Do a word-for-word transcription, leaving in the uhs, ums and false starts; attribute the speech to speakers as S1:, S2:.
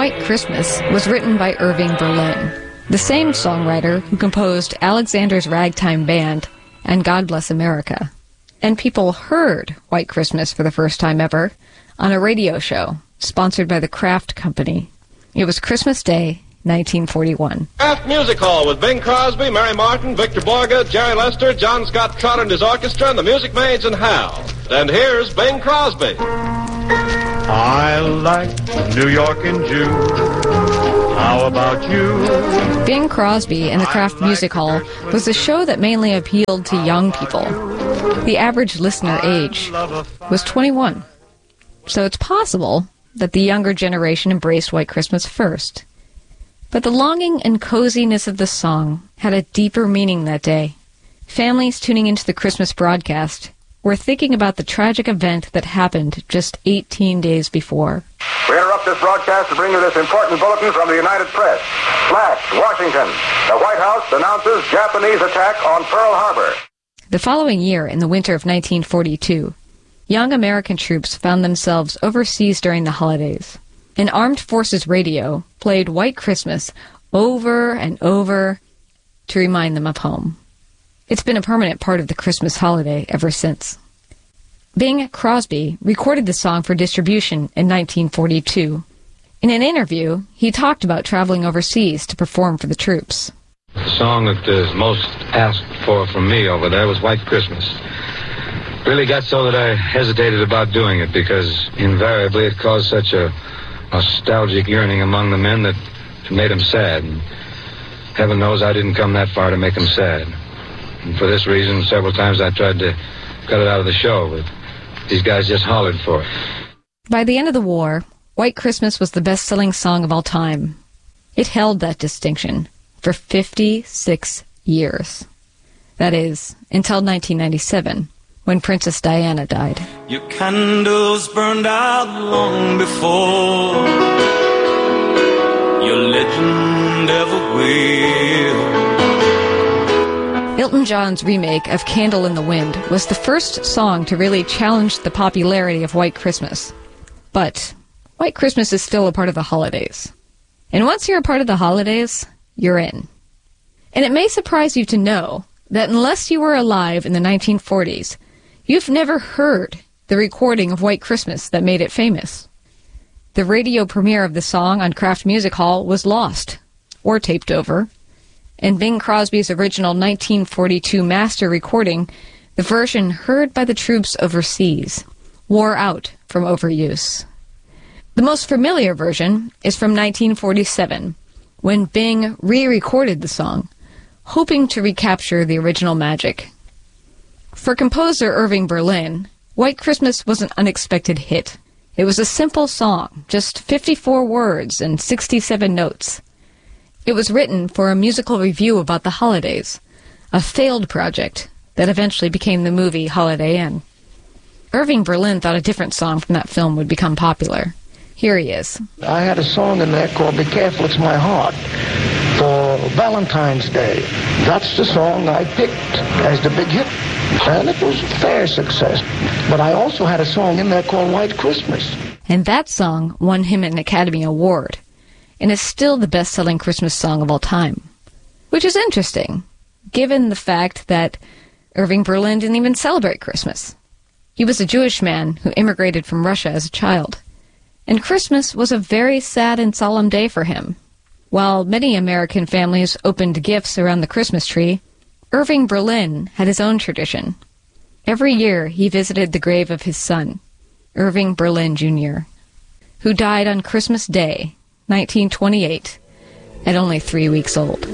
S1: White Christmas was written by Irving Berlin, the same songwriter who composed Alexander's Ragtime Band and God Bless America. And people heard White Christmas for the first time ever on a radio show sponsored by the Kraft Company. It was Christmas Day, nineteen forty-one.
S2: Kraft Music Hall with Bing Crosby, Mary Martin, Victor Borge, Jerry Lester, John Scott Trotter and his orchestra, and the Music Maids and Hal. And here's Bing Crosby.
S3: I like New York in June. How about you?
S1: Bing Crosby and the Kraft Music Hall was a show that mainly appealed to young people. The average listener age was twenty-one. So it's possible that the younger generation embraced White Christmas first. But the longing and coziness of the song had a deeper meaning that day. Families tuning into the Christmas broadcast were thinking about the tragic event that happened just eighteen days before.
S4: We interrupt this broadcast to bring you this important bulletin from the United Press. Flash, Washington. The White House announces Japanese attack on Pearl Harbor.
S1: The following year, in the winter of nineteen forty-two, young American troops found themselves overseas during the holidays. An armed forces radio played White Christmas over and over to remind them of home. It's been a permanent part of the Christmas holiday ever since. Bing Crosby recorded the song for distribution in nineteen forty-two. In an interview, he talked about traveling overseas to perform for the troops.
S5: The song that is most asked for from me over there was White Christmas. Really got so that I hesitated about doing it because invariably it caused such a nostalgic yearning among the men that it made them sad. And heaven knows I didn't come that far to make them sad. And for this reason, several times I tried to cut it out of the show, but these guys just hollered for it.
S1: By the end of the war, White Christmas was the best-selling song of all time. It held that distinction for fifty-six years. That is, until nineteen ninety-seven, when Princess Diana died.
S6: Your candles burned out long before your legend ever will.
S1: Elton John's remake of Candle in the Wind was the first song to really challenge the popularity of White Christmas. But White Christmas is still a part of the holidays. And once you're a part of the holidays, you're in. And it may surprise you to know that unless you were alive in the nineteen forties, you've never heard the recording of White Christmas that made it famous. The radio premiere of the song on Kraft Music Hall was lost, or taped over, and Bing Crosby's original nineteen forty-two master recording, the version heard by the troops overseas, wore out from overuse. The most familiar version is from nineteen forty-seven, when Bing re-recorded the song, hoping to recapture the original magic. For composer Irving Berlin, White Christmas was an unexpected hit. It was a simple song, just fifty-four words and sixty-seven notes. It was written for a musical review about the holidays, a failed project that eventually became the movie Holiday Inn. Irving Berlin thought a different song from that film would become popular. Here he is.
S7: I had a song in there called Be Careful It's My Heart for Valentine's Day. That's the song I picked as the big hit, and it was a fair success. But I also had a song in there called White Christmas.
S1: And that song won him an Academy Award, and is still the best-selling Christmas song of all time. Which is interesting, given the fact that Irving Berlin didn't even celebrate Christmas. He was a Jewish man who immigrated from Russia as a child, and Christmas was a very sad and solemn day for him. While many American families opened gifts around the Christmas tree, Irving Berlin had his own tradition. Every year he visited the grave of his son, Irving Berlin Junior, who died on Christmas Day, nineteen twenty-eight, at only three weeks old.